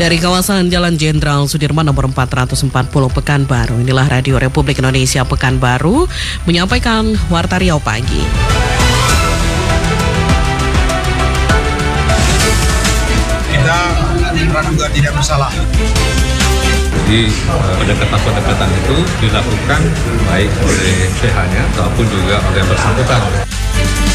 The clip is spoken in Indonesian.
Dari kawasan Jalan Jenderal Sudirman nomor 440 Pekanbaru, inilah Radio Republik Indonesia Pekanbaru menyampaikan Warta Riau Pagi. Kita praduga tidak bersalah. Jadi pendekatan itu dilakukan baik oleh PH-nya ataupun juga oleh yang bersangkutan.